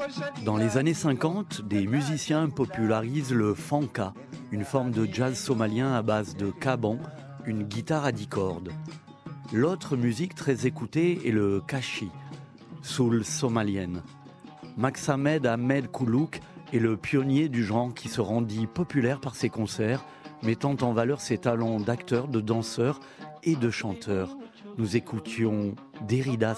Dans les années 50, des musiciens popularisent le fanka, une forme de jazz somalien à base de caban, une guitare à 10 cordes. L'autre musique très écoutée est le kachi, soul somalienne. Maxamed Ahmed Koulouk est le pionnier du genre qui se rendit populaire par ses concerts, mettant en valeur ses talents d'acteur, de danseur et de chanteur. Nous écoutions Derrida